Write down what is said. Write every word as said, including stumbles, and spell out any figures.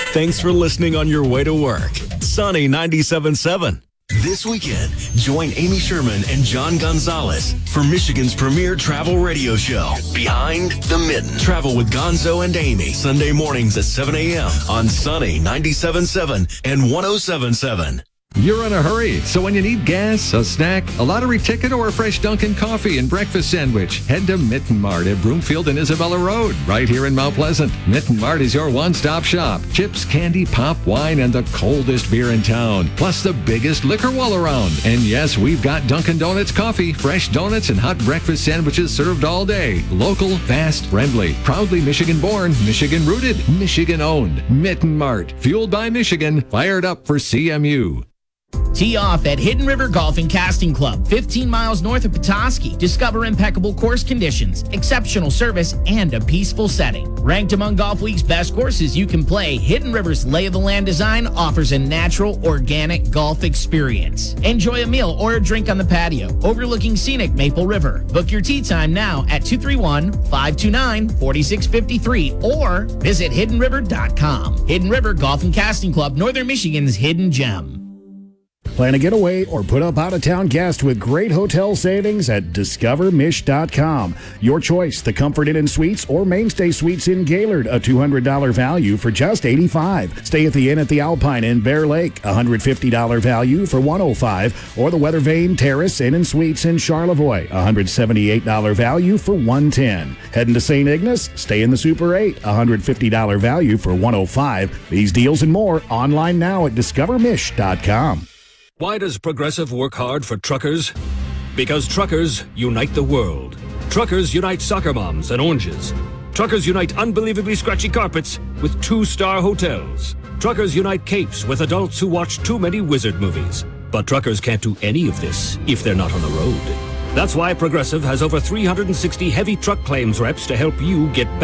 Thanks for listening on your way to work. Sunny ninety-seven point seven. This weekend, join Amy Sherman and John Gonzalez for Michigan's premier travel radio show, Behind the Mitten. Travel with Gonzo and Amy, Sunday mornings at seven a.m. on Sunny ninety-seven point seven and one oh seven point seven. You're in a hurry, so when you need gas, a snack, a lottery ticket, or a fresh Dunkin' coffee and breakfast sandwich, head to Mitten Mart at Broomfield and Isabella Road, right here in Mount Pleasant. Mitten Mart is your one-stop shop. Chips, candy, pop, wine, and the coldest beer in town, plus the biggest liquor wall around. And yes, we've got Dunkin' Donuts coffee, fresh donuts, and hot breakfast sandwiches served all day. Local, fast, friendly, proudly Michigan-born, Michigan-rooted, Michigan-owned. Mitten Mart, fueled by Michigan, fired up for C M U. Tee off at Hidden River Golf and Casting Club, fifteen miles north of Petoskey. Discover impeccable course conditions, exceptional service, and a peaceful setting. Ranked among Golf Week's best courses you can play, Hidden River's lay-of-the-land design offers a natural, organic golf experience. Enjoy a meal or a drink on the patio, overlooking scenic Maple River. Book your tee time now at two three one, five two nine, four six five three or visit hidden river dot com. Hidden River Golf and Casting Club, Northern Michigan's hidden gem. Plan a getaway or put up out-of-town guest with great hotel savings at discover mish dot com. Your choice, the Comfort Inn and Suites or Mainstay Suites in Gaylord, a two hundred dollars value for just eighty-five dollars. Stay at the Inn at the Alpine in Bear Lake, one hundred fifty dollars value for one hundred five dollars. Or the Weather Vane Terrace Inn and Suites in Charlevoix, one hundred seventy-eight dollars value for one hundred ten dollars. Heading to Saint Ignace, stay in the Super eight, one hundred fifty dollars value for one hundred five dollars. These deals and more online now at discover mish dot com. Why does Progressive work hard for truckers? Because truckers unite the world. Truckers unite soccer moms and oranges. Truckers unite unbelievably scratchy carpets with two-star hotels. Truckers unite capes with adults who watch too many wizard movies. But truckers can't do any of this if they're not on the road. That's why Progressive has over three hundred sixty heavy truck claims reps to help you get back